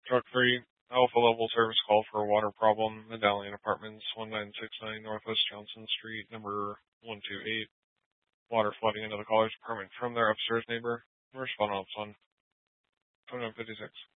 Truck 3, Alpha Level Service Call for a water problem, Medallion Apartments, 1969 Northwest Johnson Street, number 128. Water flooding into the caller's apartment from their upstairs neighbor. Respondent on 2956.